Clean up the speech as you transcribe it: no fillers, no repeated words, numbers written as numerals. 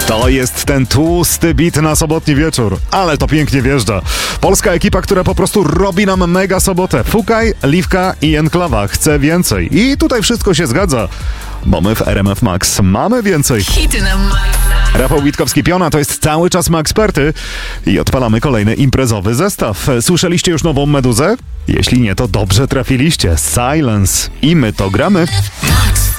To jest ten tłusty bit na sobotni wieczór, ale to pięknie wjeżdża. Polska ekipa, która po prostu robi nam mega sobotę. Fukaj, Liwka i Enklawa. Chce więcej. I tutaj wszystko się zgadza, bo my w RMF Max mamy więcej. Hity na Max. Rafał Witkowski-Piona, to jest cały czas Maxperty i odpalamy kolejny imprezowy zestaw. Słyszeliście już nową Meduzę? Jeśli nie, to dobrze trafiliście. Silence. I my to gramy. Max.